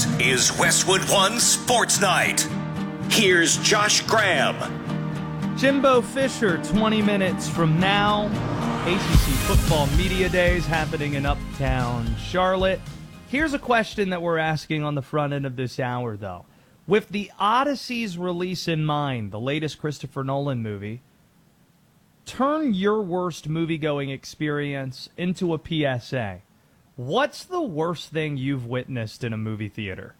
This is Westwood One Sports Night. Here's Josh Graham. Jimbo Fisher, 20 minutes from now. ACC Football Media Days happening in Uptown Charlotte. Here's a question that we're asking on the front end of this hour, though. With the Odyssey's release in mind, the latest Christopher Nolan movie, turn your worst movie-going experience into a PSA. What's the worst thing you've witnessed in a movie theater?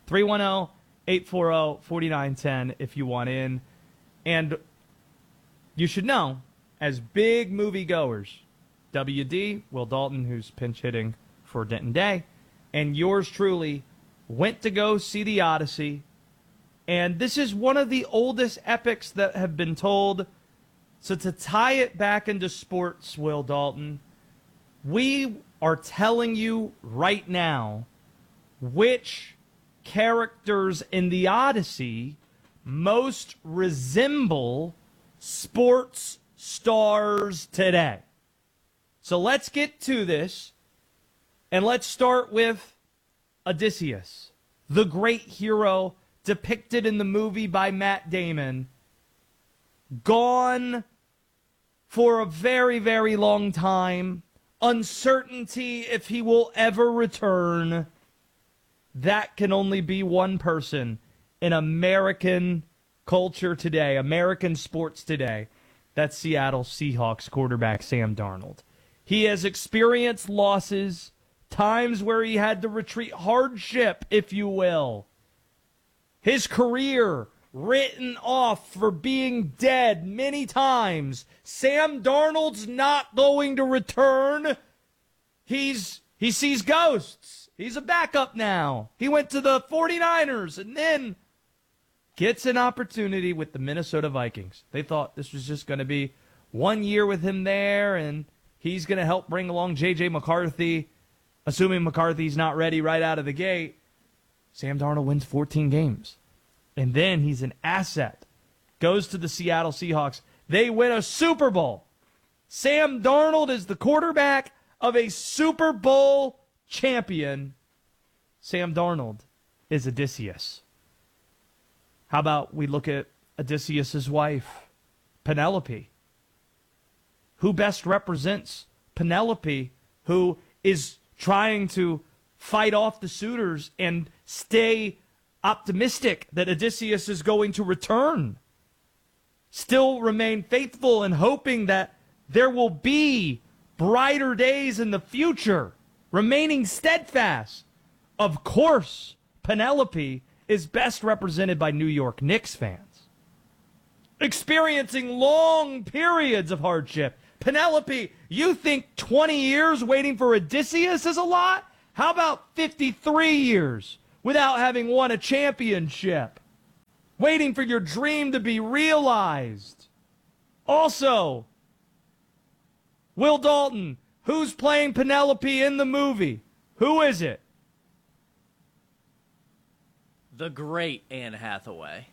310-840-4910 if you want in. And you should know, as big moviegoers, WD, Will Dalton, who's pinch hitting for Denton Day, and yours truly went to go see the Odyssey. And this is one of the oldest epics that have been told. So to tie it back into sports, Will Dalton, we are telling you right now which characters in the Odyssey most resemble sports stars today. So let's get to this, and let's start with Odysseus, the great hero depicted in the movie by Matt Damon, gone for a very, very long time. Uncertainty if he will ever return. That can only be one person in American culture today, American sports today. That's Seattle Seahawks quarterback Sam Darnold. He has experienced losses, times where he had to retreat, hardship, if you will. His career written off for being dead many times. Sam Darnold's not going to return. He sees ghosts. He's a backup now. He went to the 49ers and then gets an opportunity with the Minnesota Vikings. They thought this was just going to be 1 year with him there, and he's going to help bring along J.J. McCarthy, assuming McCarthy's not ready right out of the gate. Sam Darnold wins 14 games. And then he's an asset. Goes to the Seattle Seahawks. They win a Super Bowl. Sam Darnold is the quarterback of a Super Bowl champion. Sam Darnold is Odysseus. How about we look at Odysseus' wife, Penelope? Who best represents Penelope, who is trying to fight off the suitors and stay optimistic that Odysseus is going to return? Still remain faithful and hoping that there will be brighter days in the future. Remaining steadfast. Of course, Penelope is best represented by New York Knicks fans. Experiencing long periods of hardship. Penelope, you think 20 years waiting for Odysseus is a lot? How about 53 years without having won a championship? Waiting for your dream to be realized. Also, Will Dalton, who's playing Penelope in the movie? Who is it? The great Anne Hathaway.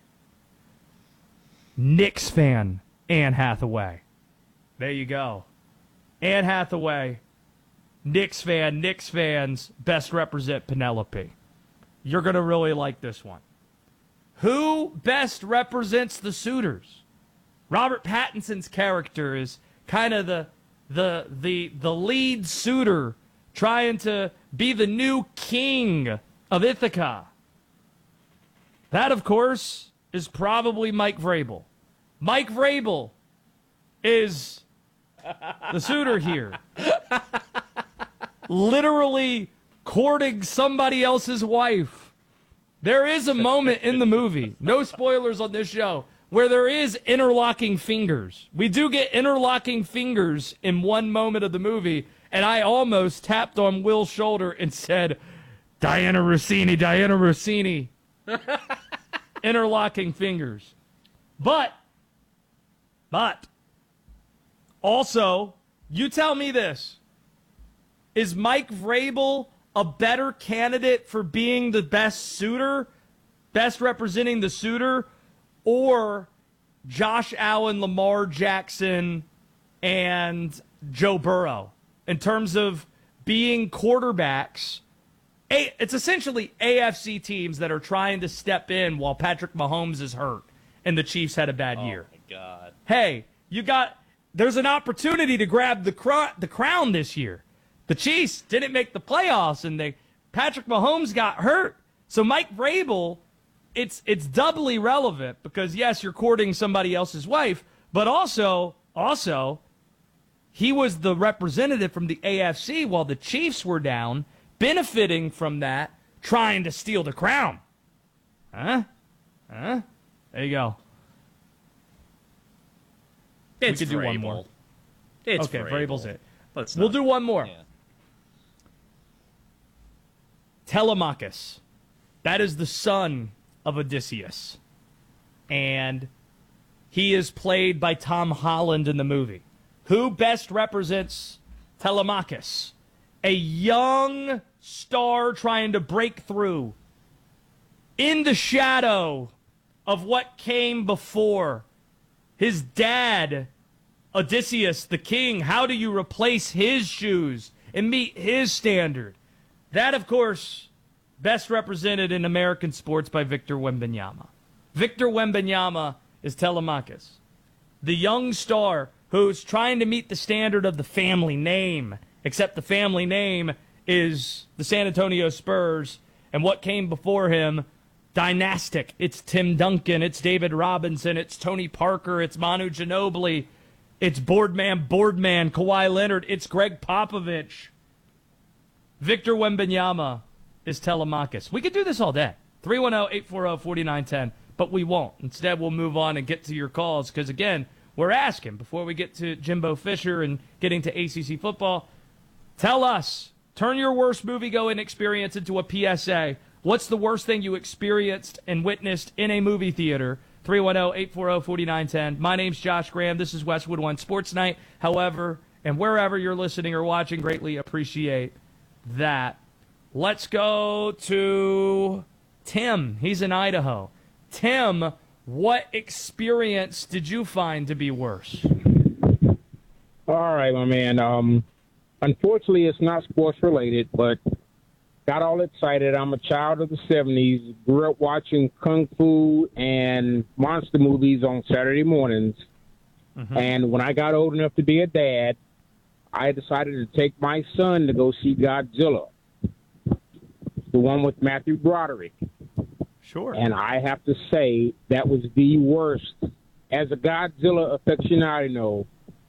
Knicks fan, Anne Hathaway. There you go. Anne Hathaway, Knicks fan, Knicks fans best represent Penelope. You're going to really like this one. Who best represents the suitors? Robert Pattinson's character is kind of the lead suitor trying to be the new king of Ithaca. That, of course, is probably Mike Vrabel. Mike Vrabel is the suitor here. Literally courting somebody else's wife. There is a moment in the movie, no spoilers on this show, where there is interlocking fingers. We do get interlocking fingers in one moment of the movie, and I almost tapped on Will's shoulder and said, Diana Rossini, Diana Rossini. Interlocking fingers. But, also, you tell me this. Is Mike Vrabel a better candidate for being the best suitor, best representing the suitor, or Josh Allen, Lamar Jackson, and Joe Burrow in terms of being quarterbacks It's essentially AFC teams that are trying to step in while Patrick Mahomes is hurt and the Chiefs had a bad year. Oh, my God. Hey, there's an opportunity to grab the crown this year. The Chiefs didn't make the playoffs, and Patrick Mahomes got hurt. So Mike Vrabel, it's doubly relevant because, yes, you're courting somebody else's wife, but also he was the representative from the AFC while the Chiefs were down, benefiting from that, trying to steal the crown. Huh? There you go. It's we could do Vrabel. one more. It's okay, Vrabel. Vrabel's it. We'll do one more. Yeah. Telemachus. That is the son of Odysseus. And he is played by Tom Holland in the movie. Who best represents Telemachus? A young star trying to break through in the shadow of what came before. His dad, Odysseus, the king, how do you replace his shoes and meet his standard? That, of course, best represented in American sports by Victor Wembanyama. Victor Wembanyama is Telemachus, the young star who's trying to meet the standard of the family name, except the family name is the San Antonio Spurs, and what came before him, dynastic. It's Tim Duncan, it's David Robinson, it's Tony Parker, it's Manu Ginobili, it's Boardman, Kawhi Leonard, it's Greg Popovich. Victor Wembanyama is Telemachus. We could do this all day. 310-840-4910, but we won't. Instead, we'll move on and get to your calls because, again, we're asking, before we get to Jimbo Fisher and getting to ACC football, tell us, turn your worst movie-going experience into a PSA. What's the worst thing you experienced and witnessed in a movie theater? 310-840-4910. My name's Josh Graham. This is Westwood One Sports Night. However, and wherever you're listening or watching, greatly appreciate that. Let's go to Tim. He's in Idaho. Tim, what experience did you find to be worse? All right, my man. Unfortunately, it's not sports related, but got all excited. I'm a child of the 70s. Grew up watching Kung Fu and monster movies on Saturday mornings. Mm-hmm. And when I got old enough to be a dad, I decided to take my son to go see Godzilla, the one with Matthew Broderick. Sure. And I have to say that was the worst. As a Godzilla aficionado,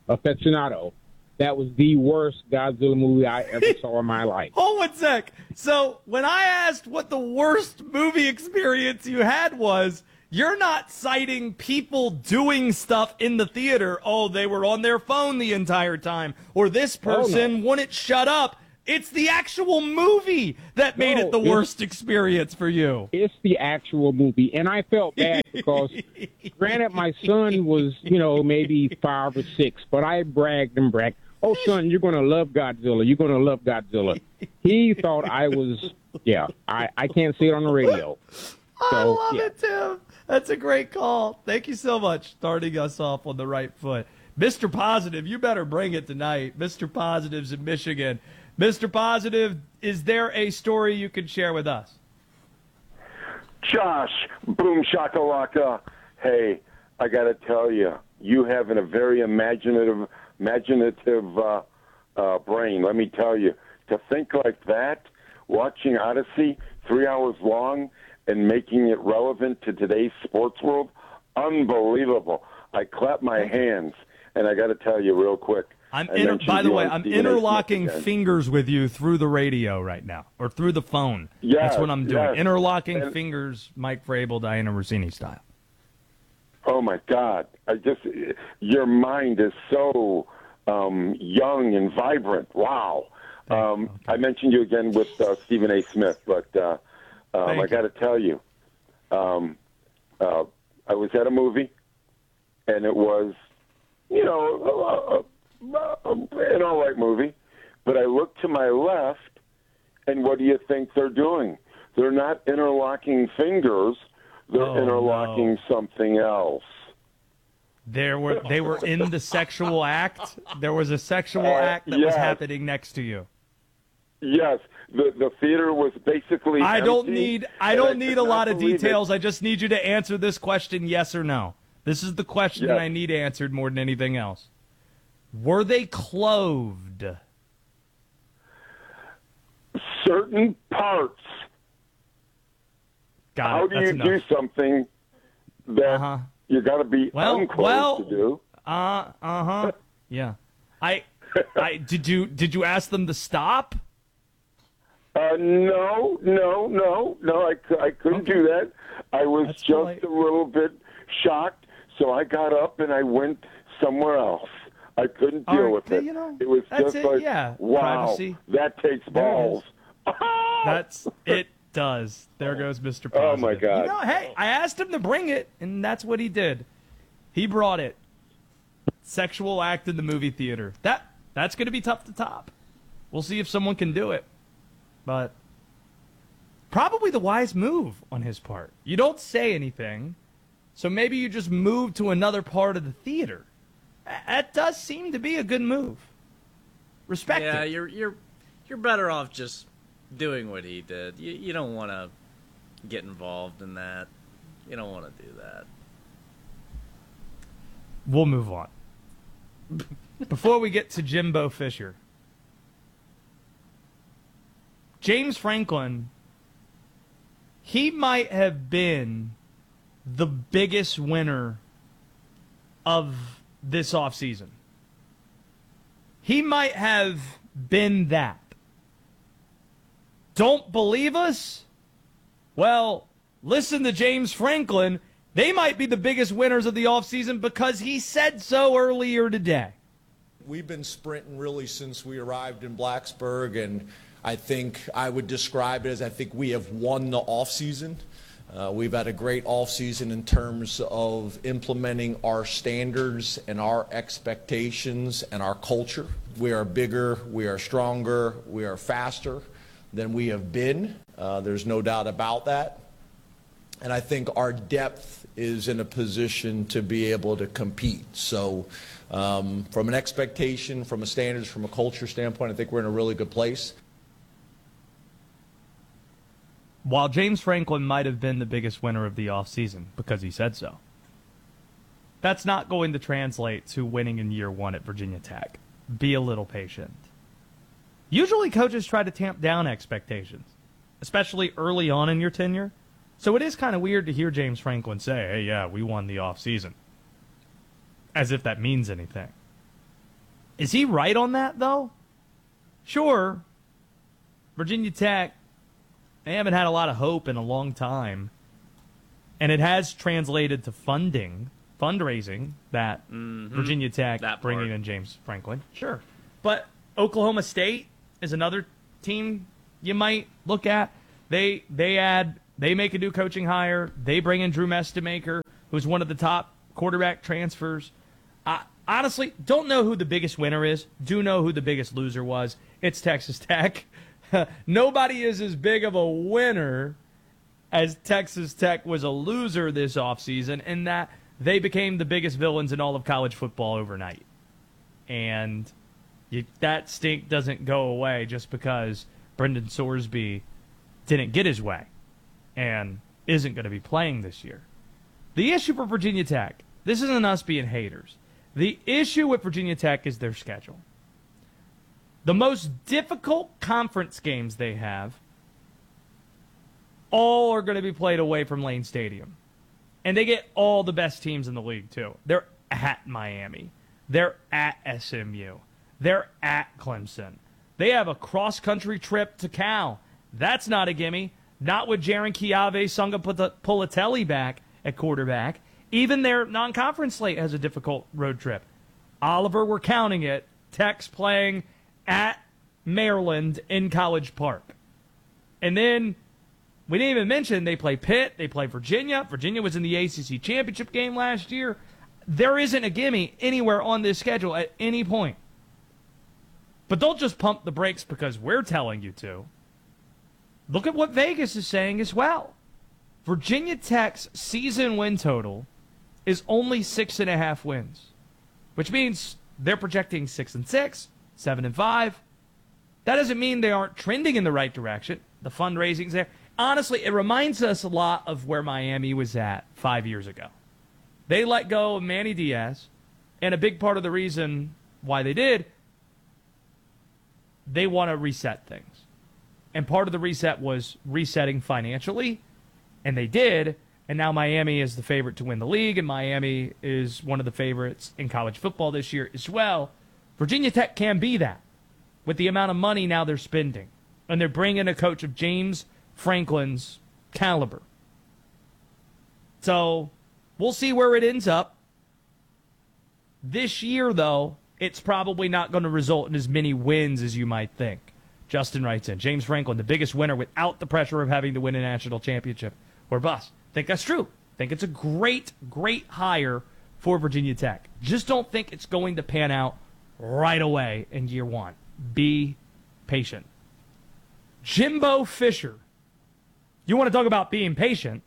that was the worst Godzilla movie I ever saw in my life. Hold one sec. So when I asked what the worst movie experience you had was, you're not citing people doing stuff in the theater. Oh, they were on their phone the entire time. Or this person wouldn't shut up. It's the actual movie that made it the worst experience for you. It's the actual movie. And I felt bad because, granted, my son was, maybe 5 or 6, but I bragged. Oh, son, you're going to love Godzilla. You're going to love Godzilla. He thought I was, I can't say it on the radio. I love it, Tim. That's a great call. Thank you so much, starting us off on the right foot. Mr. Positive, you better bring it tonight. Mr. Positive's in Michigan. Mr. Positive, is there a story you can share with us? Josh, boom shakalaka. Hey, I got to tell you, you have a very imaginative brain. Let me tell you, to think like that, watching Odyssey 3 hours long and making it relevant to today's sports world, unbelievable. I clap my hands, and I got to tell you real quick. By the way, I'm interlocking fingers with you through the radio right now, or through the phone. Yes, that's what I'm doing. Yes. Interlocking fingers, Mike Vrabel, Diana Rossini style. Oh my God! Your mind is so young and vibrant. Wow. I mentioned you again with Stephen A. Smith, but I got to tell you, I was at a movie, and it was, an all right movie, but I look to my left, and what do you think they're doing? They're not interlocking fingers; they're interlocking something else. They were in the sexual act. There was a sexual act that was happening next to you. Yes, the theater was basically I don't empty, need and a lot of believe it. details. I just need you to answer this question yes or no. This is the question Yes. that I need answered more than anything else. Were they clothed? Certain parts. Got How it. do That's you enough. do something that Uh-huh. you got to be unclothed to do? Yeah. I did you ask them to stop? No. I couldn't do that. I was That's just polite. a little bit shocked, so I got up and I went somewhere else. I couldn't All deal right, with it. you know, it was that's just it, like, yeah, wow, privacy. that takes There it balls. That's it. Does there goes Mr. Positive. Oh, my God. You know, hey, I asked him to bring it, and that's what he did. He brought it. Sexual act in the movie theater. That's going to be tough to top. We'll see if someone can do it, but probably the wise move on his part. You don't say anything, so maybe you just move to another part of the theater. That does seem to be a good move. Respect Yeah, it. you're better off just doing what he did. You don't want to get involved in that. You don't want to do that. We'll move on. Before we get to Jimbo Fisher, James Franklin, he might have been the biggest winner of this offseason. He might have been that. Don't believe us? Well, listen to James Franklin. They might be the biggest winners of the offseason because he said so earlier today. We've been sprinting really since we arrived in Blacksburg, and I think I would describe it as I think we have won the offseason. We've had a great offseason in terms of implementing our standards and our expectations and our culture. We are bigger, we are stronger, we are faster than we have been. There's no doubt about that. And I think our depth is in a position to be able to compete. So from an expectation, from a standards, from a culture standpoint, I think we're in a really good place. While James Franklin might have been the biggest winner of the offseason because he said so, that's not going to translate to winning in year one at Virginia Tech. Be a little patient. Usually coaches try to tamp down expectations, especially early on in your tenure. So it is kind of weird to hear James Franklin say, hey, yeah, we won the offseason. As if that means anything. Is he right on that, though? Sure. Virginia Tech, they haven't had a lot of hope in a long time. And it has translated to fundraising, that Virginia Tech That bringing part. in James Franklin. Sure. But Oklahoma State is another team you might look at. They make a new coaching hire. They bring in Drew Mestemaker, who's one of the top quarterback transfers. Honestly, don't know who the biggest winner is. Do know who the biggest loser was. It's Texas Tech. Nobody is as big of a winner as Texas Tech was a loser this offseason, in that they became the biggest villains in all of college football overnight. And that stink doesn't go away just because Brendan Sorsby didn't get his way and isn't going to be playing this year. The issue for Virginia Tech, this isn't us being haters. The issue with Virginia Tech is their schedule. The most difficult conference games they have all are going to be played away from Lane Stadium. And they get all the best teams in the league, too. They're at Miami. They're at SMU. They're at Clemson. They have a cross-country trip to Cal. That's not a gimme. Not with Jaron Chiave, Sunga Pulatelli back at quarterback. Even their non-conference slate has a difficult road trip. Oliver, we're counting it. Tech's playing at Maryland in College Park. And then we didn't even mention they play Pitt. They play Virginia. Virginia was in the ACC championship game last year. There isn't a gimme anywhere on this schedule at any point. But don't just pump the brakes because we're telling you to. Look at what Vegas is saying as well. Virginia Tech's season win total is only 6.5 wins, which means they're projecting 6-6, 7-5. That doesn't mean they aren't trending in the right direction. The fundraising's there. Honestly, it reminds us a lot of where Miami was at 5 years ago. They let go of Manny Diaz, and a big part of the reason why they did, they want to reset things. And part of the reset was resetting financially, and they did, and now Miami is the favorite to win the league, and Miami is one of the favorites in college football this year as well. Virginia Tech can be that with the amount of money now they're spending. And they're bringing a coach of James Franklin's caliber. So we'll see where it ends up. This year, though, it's probably not going to result in as many wins as you might think. Justin writes in, James Franklin, the biggest winner without the pressure of having to win a national championship or bust. Think that's true. Think it's a great, great hire for Virginia Tech. Just don't think it's going to pan out right away in year one. Be patient. Jimbo Fisher. You want to talk about being patient?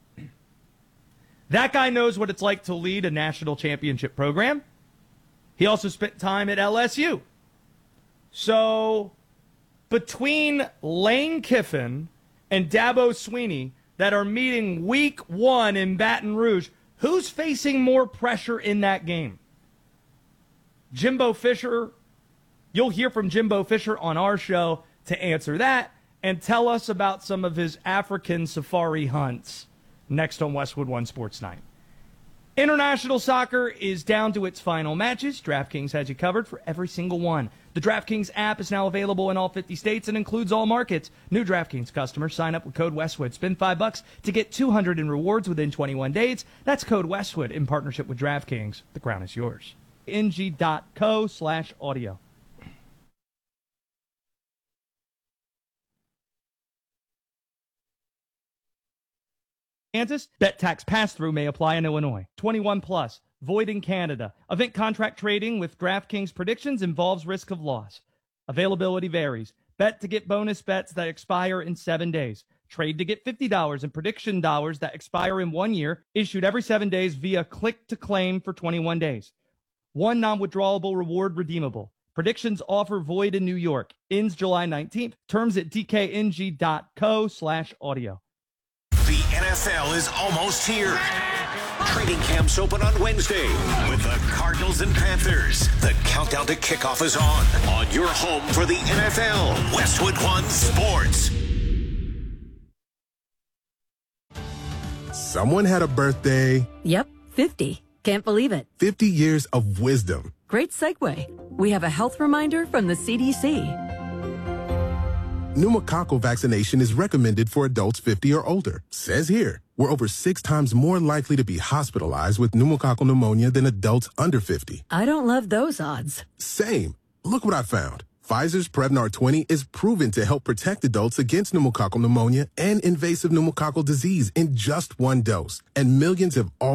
That guy knows what it's like to lead a national championship program. He also spent time at LSU. So between Lane Kiffin and Dabo Swinney that are meeting week 1 in Baton Rouge, who's facing more pressure in that game? Jimbo Fisher. You'll hear from Jimbo Fisher on our show to answer that and tell us about some of his African safari hunts next on Westwood One Sports Night. International soccer is down to its final matches. DraftKings has you covered for every single one. The DraftKings app is now available in all 50 states and includes all markets. New DraftKings customers sign up with code Westwood. Spend $5 to get $200 in rewards within 21 days. That's code Westwood in partnership with DraftKings. The crown is yours. ng.co/audio. Kansas, bet tax pass-through may apply in Illinois. 21 plus, void in Canada. Event contract trading with DraftKings predictions involves risk of loss. Availability varies. Bet to get bonus bets that expire in 7 days. Trade to get $50 in prediction dollars that expire in 1 year, issued every 7 days via click to claim for 21 days. One non-withdrawable reward redeemable. Predictions offer void in New York. Ends July 19th. Terms at dkng.co/audio. The NFL is almost here. Training camps open on Wednesday with the Cardinals and Panthers. The countdown to kickoff is on your home for the NFL, Westwood One Sports. Someone had a birthday. Yep, 50. Can't believe it. 50 years of wisdom. Great segue. We have a health reminder from the CDC. Pneumococcal vaccination is recommended for adults 50 or older. Says here, we're over 6 times more likely to be hospitalized with pneumococcal pneumonia than adults under 50. I don't love those odds. Same. Look what I found. Pfizer's Prevnar 20 is proven to help protect adults against pneumococcal pneumonia and invasive pneumococcal disease in just 1 dose. And millions have